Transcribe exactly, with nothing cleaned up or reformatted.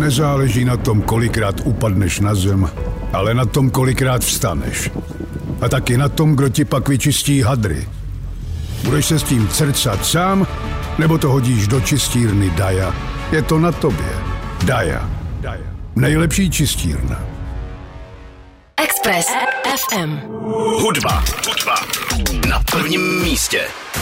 Nezáleží na tom, kolikrát upadneš na zem, ale na tom, kolikrát vstaneš. A taky na tom, kdo ti pak vyčistí hadry. Budeš se s tím crcat sám, nebo to hodíš do čistírny Daja. Je to na tobě. Daja. Nejlepší čistírna. Express ef em. Hudba. Hudba. Na prvním místě.